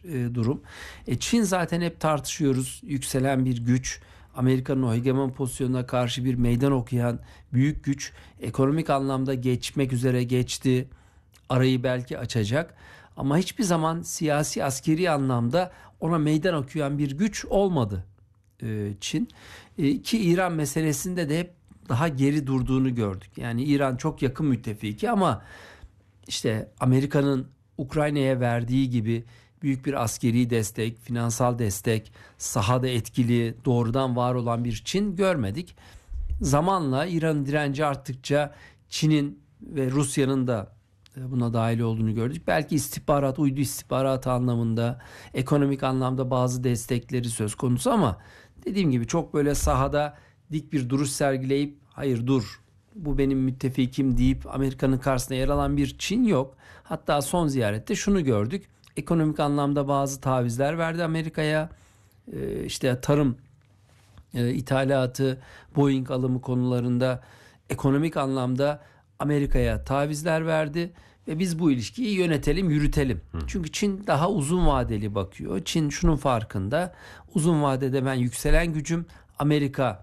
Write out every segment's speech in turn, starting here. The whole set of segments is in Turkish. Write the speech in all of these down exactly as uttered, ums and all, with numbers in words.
e, durum. E, Çin zaten hep tartışıyoruz. Yükselen bir güç. Amerika'nın o hegemon pozisyonuna karşı bir meydan okuyan büyük güç. Ekonomik anlamda geçmek üzere geçti. Arayı belki açacak. Ama hiçbir zaman siyasi askeri anlamda ona meydan okuyan bir güç olmadı e, Çin. E, ki İran meselesinde de hep daha geri durduğunu gördük. Yani İran çok yakın müttefiki ama işte Amerika'nın Ukrayna'ya verdiği gibi büyük bir askeri destek, finansal destek, sahada etkili, doğrudan var olan bir Çin görmedik. Zamanla İran'ın direnci arttıkça Çin'in ve Rusya'nın da buna dahil olduğunu gördük. Belki istihbarat, uydu istihbaratı anlamında, ekonomik anlamda bazı destekleri söz konusu ama dediğim gibi çok böyle sahada dik bir duruş sergileyip hayır dur bu benim müttefikim deyip Amerika'nın karşısına yer alan bir Çin yok. Hatta son ziyarette şunu gördük. Ekonomik anlamda bazı tavizler verdi Amerika'ya. Ee, işte tarım e, ithalatı, Boeing alımı konularında ekonomik anlamda Amerika'ya tavizler verdi ve biz bu ilişkiyi yönetelim, yürütelim. Hı. Çünkü Çin daha uzun vadeli bakıyor. Çin şunun farkında. Uzun vadede ben yükselen gücüm, Amerika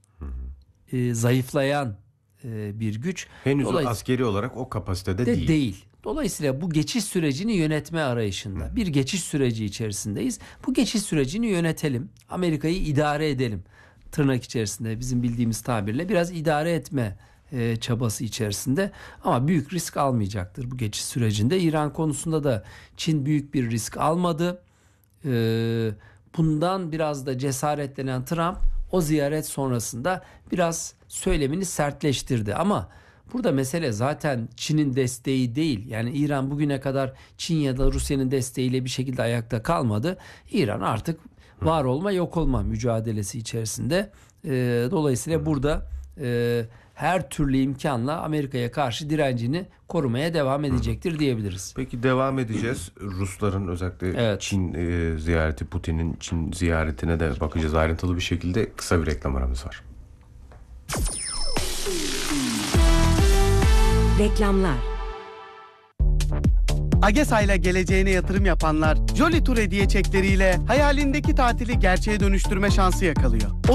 e, zayıflayan e, bir güç. Henüz askeri olarak o kapasitede de değil. değil. Dolayısıyla bu geçiş sürecini yönetme arayışında. Hı. Bir geçiş süreci içerisindeyiz. Bu geçiş sürecini yönetelim. Amerika'yı idare edelim. Tırnak içerisinde bizim bildiğimiz tabirle biraz idare etme e, çabası içerisinde. Ama büyük risk almayacaktır bu geçiş sürecinde. İran konusunda da Çin büyük bir risk almadı. E, bundan biraz da cesaretlenen Trump o ziyaret sonrasında biraz söylemini sertleştirdi. Ama burada mesele zaten Çin'in desteği değil. Yani İran bugüne kadar Çin ya da Rusya'nın desteğiyle bir şekilde ayakta kalmadı. İran artık var olma yok olma mücadelesi içerisinde. E, dolayısıyla burada e, her türlü imkanla Amerika'ya karşı direncini korumaya devam edecektir diyebiliriz. Peki devam edeceğiz. Rusların özellikle evet. Çin e, ziyareti, Putin'in Çin ziyaretine de bakacağız ayrıntılı bir şekilde. Kısa bir reklam aramız var. Reklamlar. AgeSA ile geleceğine yatırım yapanlar Jolly Tour hediye çekleriyle hayalindeki tatili gerçeğe dönüştürme şansı yakalıyor.